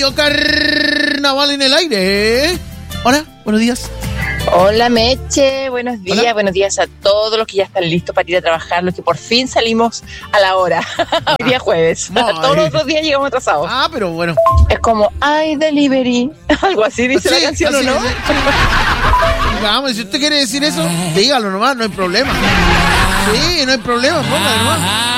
Radio Carnaval en el aire. Hola, buenos días. Hola Meche, buenos días. Hola. Buenos días a todos los que ya están listos para ir a trabajar, los que por fin salimos a la hora. Hoy día jueves. No, Todos los otros días llegamos atrasados. Pero bueno. Es como, ay, delivery. Algo así dice Sí, la canción, así ¿o no? es. Vamos, si usted quiere decir eso, dígalo nomás, no hay problema. Sí, no hay problema, póngale nomás.